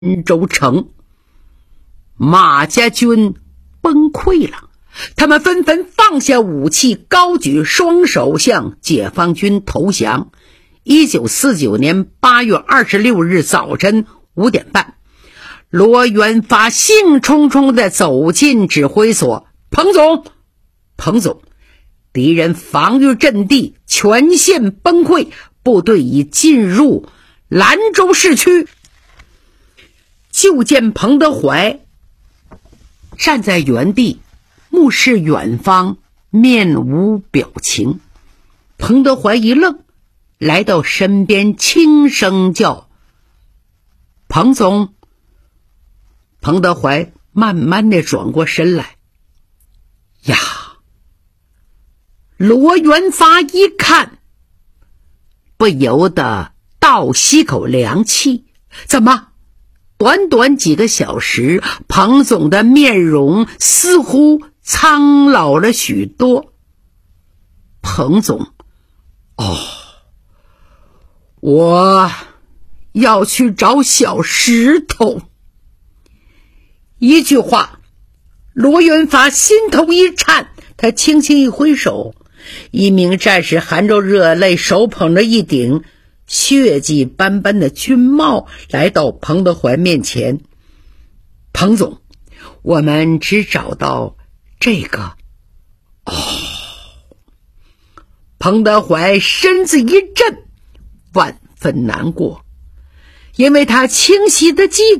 州城。马家军崩溃了，他们纷纷放下武器，高举双手向解放军投降。1949年8月26日早晨5点半，罗元发兴冲冲地走进指挥所。彭总，敌人防御阵地全线崩溃，部队已进入兰州市区。就见彭德怀站在原地，目视远方，面无表情。彭德怀一愣，来到身边，轻声叫：彭总。彭德怀慢慢地转过身来，呀！罗元发一看，不由得倒吸口凉气。怎么？短短几个小时，彭总的面容似乎苍老了许多。彭总，我要去找小石头。一句话，罗元发心头一颤，他轻轻一挥手，一名战士含着热泪，手捧着一顶血迹斑斑的军帽，来到彭德怀面前。彭总，我们只找到这个。彭德怀身子一震，万分难过，因为他清晰地记